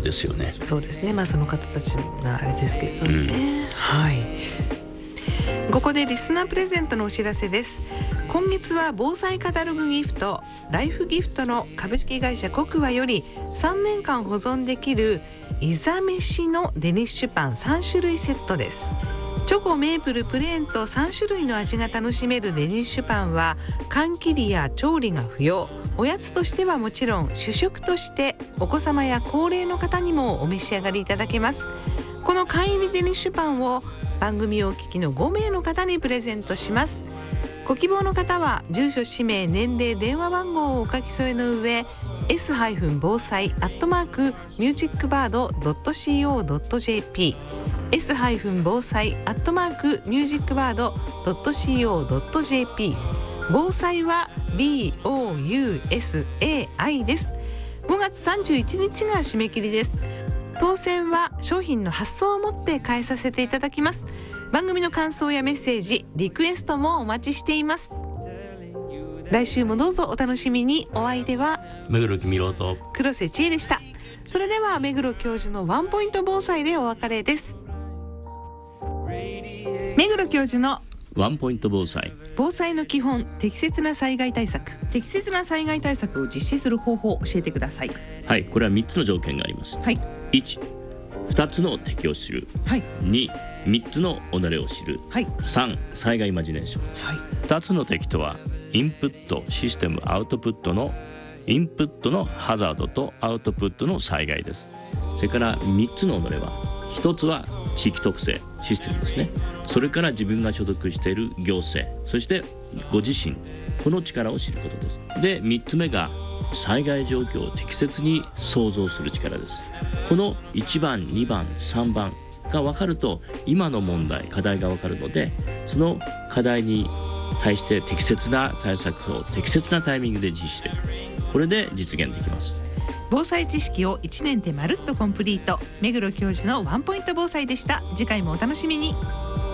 ですよね。 そうですね、その方たちがあれですけどね、はい。ここでリスナープレゼントのお知らせです。今月は防災カタログギフトライフギフトの株式会社コクワより3年間保存できるイザ飯のデニッシュパン3種類セットです。チョコ、メープル、プレーンと3種類の味が楽しめるデニッシュパンは缶切りや調理が不要、おやつとしてはもちろん主食としてお子様や高齢の方にもお召し上がりいただけます。この缶入りデニッシュパンを番組をお聞きの5名の方にプレゼントします。ご希望の方は住所、氏名、年齢、電話番号をお書き添えの上 s-防災@musicbird.co.jp s-防災@musicbird.co.jp 防災は BOUSAI です。5月31日が締め切りです。当選は商品の発送をもって返させていただきます。番組の感想やメッセージ、リクエストもお待ちしています。来週もどうぞお楽しみに。お相手は目黒公郎と黒瀬千恵でした。それでは目黒教授のワンポイント防災でお別れです。目黒教授のワンポイント防災。 防災の基本、適切な災害対策。適切な災害対策を実施する方法を教えてください。 はい、これは3つの条件があります。 はい。 1、2つの敵を知る。 はい。 2、3つの己を知る。 はい。 3、災害イマジネーション。 はい。 2つの敵とはインプット、システム、アウトプットのインプットのハザードとアウトプットの災害です。それから3つの己は、1つは地域特性、システムですね。それから自分が所属している行政、そしてご自身、この力を知ることです。で、3つ目が災害状況を適切に想像する力です。この1番、2番、3番が分かると今の問題、課題が分かるので、その課題に対して適切な対策を適切なタイミングで実施していく。これで実現できます。 防災知識を1年でまるっとコンプリート。目黒教授のワンポイント防災でした。次回もお楽しみに。